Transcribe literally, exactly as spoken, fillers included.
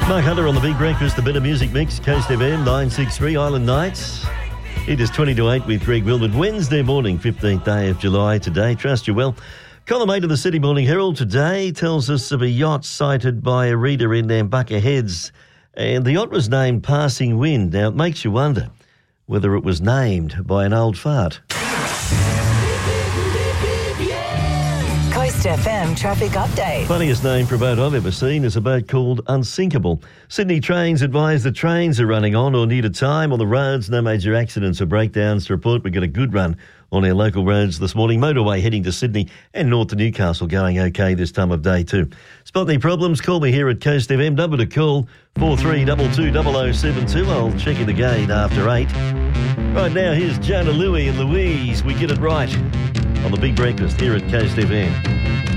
Mark Hunter on the Big Breakfast, the better music mix, Coast F M, nine sixty-three, Island Nights. It is twenty to eight with Greg Wilmot, Wednesday morning, fifteenth day of July today. Trust you well. Column eight of the City Morning Herald today tells us of a yacht sighted by a reader in Nambucca Heads, and the yacht was named Passing Wind. Now, it makes you wonder whether it was named by an old fart. Coast F M traffic update. Funniest name for a boat I've ever seen is a boat called Unsinkable. Sydney Trains advise the trains are running on or near to time on the roads. No major accidents or breakdowns to report. We've got a good run on our local roads this morning. Motorway heading to Sydney and north to Newcastle going okay this time of day too. Spot any problems? Call me here at Coast F M. Number to call four three two two zero zero seven two. I'll check it again after eight. Right now, here's Jonah Louie and Louise. We get it right on the Big Breakfast here at Coast F M.